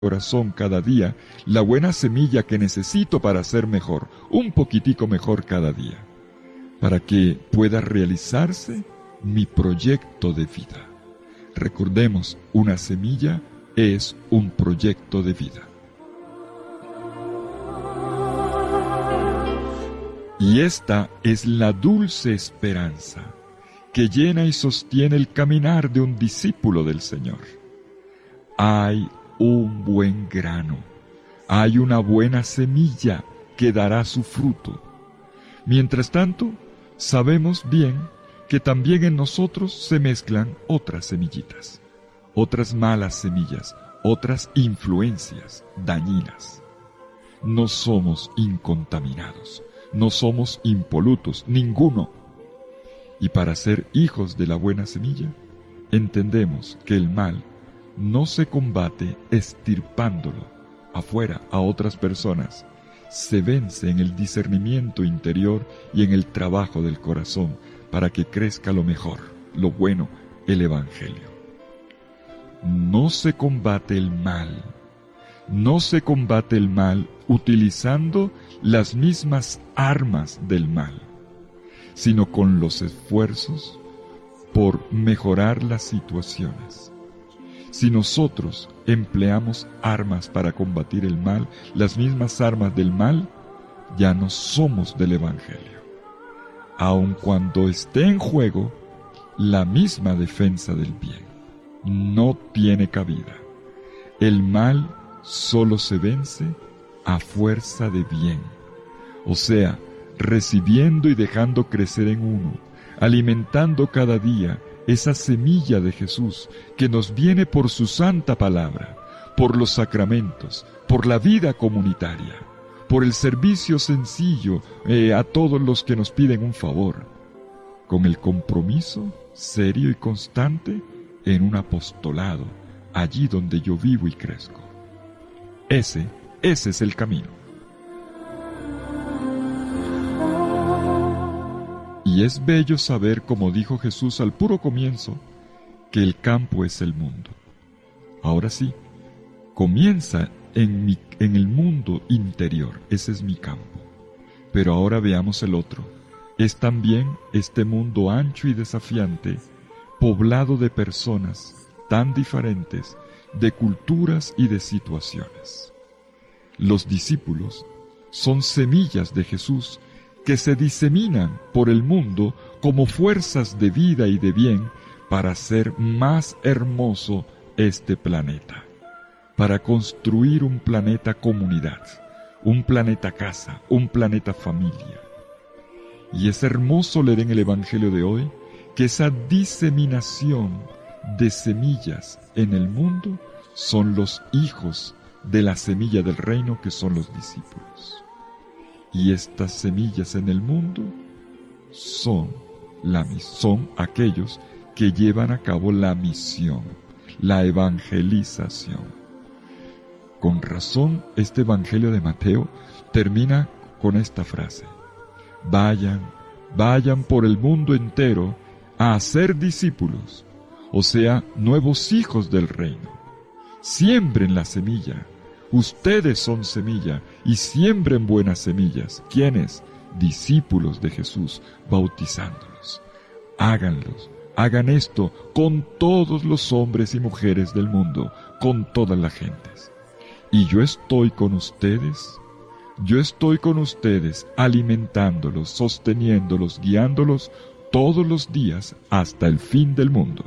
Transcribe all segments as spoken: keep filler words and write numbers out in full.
corazón cada día la buena semilla que necesito para ser mejor, un poquitico mejor cada día, para que pueda realizarse mi proyecto de vida. Recordemos, una semilla es un proyecto de vida. Y esta es la dulce esperanza que llena y sostiene el caminar de un discípulo del Señor. Hay un buen grano, hay una buena semilla que dará su fruto. Mientras tanto, sabemos bien que también en nosotros se mezclan otras semillitas, otras malas semillas, otras influencias dañinas. No somos incontaminados, no somos impolutos, ninguno. Y para ser hijos de la buena semilla, entendemos que el mal no se combate estirpándolo afuera a otras personas, se vence en el discernimiento interior y en el trabajo del corazón para que crezca lo mejor, lo bueno, el Evangelio. No se combate el mal, no se combate el mal utilizando las mismas armas del mal, sino con los esfuerzos por mejorar las situaciones. Si nosotros empleamos armas para combatir el mal, las mismas armas del mal, ya no somos del Evangelio. Aun cuando esté en juego la misma defensa del bien, no tiene cabida. El mal solo se vence a fuerza de bien, o sea, recibiendo y dejando crecer en uno, alimentando cada día esa semilla de Jesús que nos viene por su santa palabra, por los sacramentos, por la vida comunitaria, por el servicio sencillo eh, a todos los que nos piden un favor, con el compromiso serio y constante en un apostolado, allí donde yo vivo y crezco. Ese, ese es el camino. Y es bello saber, como dijo Jesús al puro comienzo, que el campo es el mundo. Ahora sí, comienza en, mi, en el mundo interior, ese es mi campo. Pero ahora veamos el otro. Es también este mundo ancho y desafiante, poblado de personas tan diferentes, de culturas y de situaciones. Los discípulos son semillas de Jesús que se diseminan por el mundo como fuerzas de vida y de bien para hacer más hermoso este planeta, para construir un planeta comunidad, un planeta casa, un planeta familia. Y es hermoso leer en el Evangelio de hoy que esa diseminación de semillas en el mundo son los hijos de la semilla del reino que son los discípulos. Y estas semillas en el mundo son, la, son aquellos que llevan a cabo la misión, la evangelización. Con razón, este Evangelio de Mateo termina con esta frase: Vayan, vayan por el mundo entero a hacer discípulos, o sea, nuevos hijos del reino. Siembren la semilla. Ustedes son semilla y siembren buenas semillas. ¿Quiénes? Discípulos de Jesús, bautizándolos. Háganlos, hagan esto con todos los hombres y mujeres del mundo, con todas las gentes. Y yo estoy con ustedes, yo estoy con ustedes alimentándolos, sosteniéndolos, guiándolos todos los días hasta el fin del mundo.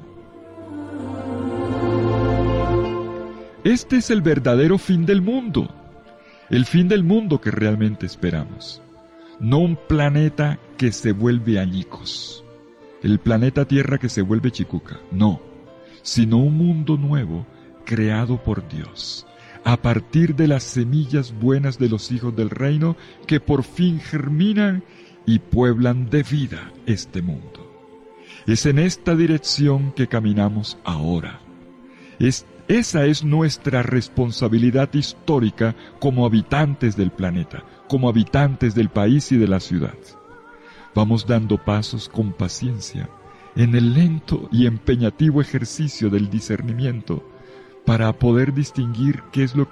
Este es el verdadero fin del mundo, el fin del mundo que realmente esperamos. No un planeta que se vuelve añicos, el planeta Tierra que se vuelve chicuca, no, sino un mundo nuevo creado por Dios, a partir de las semillas buenas de los hijos del reino que por fin germinan y pueblan de vida este mundo. Es en esta dirección que caminamos ahora. Es Esa es nuestra responsabilidad histórica como habitantes del planeta, como habitantes del país y de la ciudad. Vamos dando pasos con paciencia en el lento y empeñativo ejercicio del discernimiento para poder distinguir qué es lo